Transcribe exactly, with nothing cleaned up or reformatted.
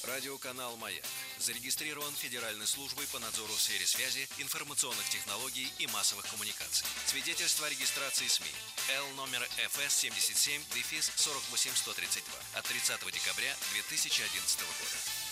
Радиоканал «Маяк» зарегистрирован Федеральной службой по надзору в сфере связи, информационных технологий и массовых коммуникаций. Свидетельство о регистрации СМИ Л номер эф эс семьдесят семь сорок восемь сто тридцать два от тридцатого декабря две тысячи одиннадцатого года.